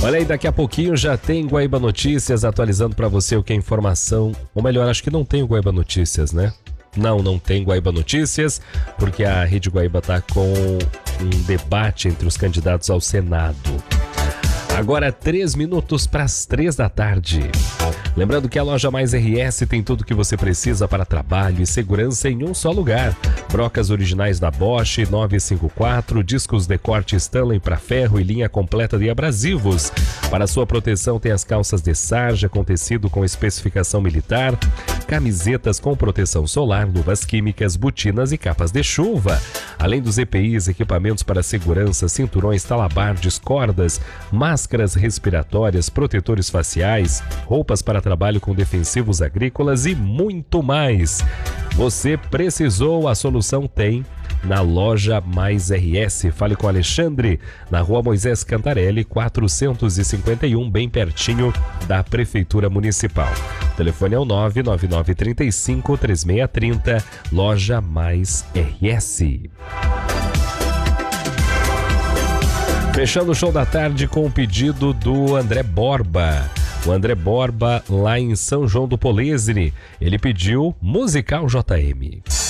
Olha aí, daqui a pouquinho já tem Guaíba Notícias atualizando para você o que é informação. Ou melhor, acho que não tem o Guaíba Notícias, né? Não tem Guaíba Notícias, porque a Rede Guaíba está com um debate entre os candidatos ao Senado. Agora 3 minutos para as 3 da tarde. Lembrando que a Loja Mais RS tem tudo o que você precisa para trabalho e segurança em um só lugar. Brocas originais da Bosch 954, discos de corte Stanley para ferro e linha completa de abrasivos. Para sua proteção tem as calças de sarja com tecido com especificação militar, camisetas com proteção solar, luvas químicas, botinas e capas de chuva. Além dos EPIs, equipamentos para segurança, cinturões, talabardes, cordas, máscaras respiratórias, protetores faciais, roupas para trabalho com defensivos agrícolas e muito mais. Você precisou, a solução tem na Loja Mais RS. Fale com Alexandre, na Rua Moisés Cantarelli, 451, bem pertinho da Prefeitura Municipal. O telefone é o 99935-3630, Loja Mais RS. Fechando o show da tarde com o pedido do André Borba. O André Borba, lá em São João do Polesine, ele pediu Musical JM.